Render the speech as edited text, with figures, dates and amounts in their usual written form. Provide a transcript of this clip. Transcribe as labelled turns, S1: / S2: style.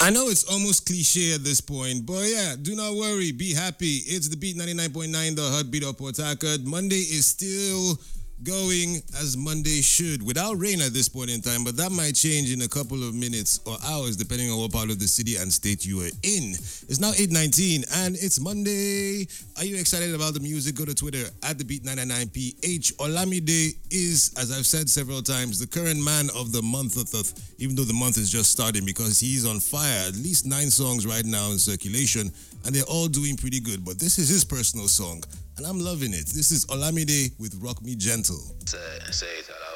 S1: I know it's almost cliche at this point, but yeah, do not worry. Be happy. It's the Beat 99.9, the Heartbeat of Port Harcourt. Monday is still going as Monday should, without rain at this point in time, but that might change in a couple of minutes or hours, depending on what part of the city and state you are in. It's now 8:19 and it's Monday. Are you excited about the music? Go to Twitter at the Beat99PH. Olamide is, as I've said several times, the current man of the month, even though the month is just starting, because he's on fire. At least 9 songs right now in circulation, and they're all doing pretty good. But this is his personal song, and I'm loving it. This is Olamide with Rock Me Gentle.
S2: Say it out loud.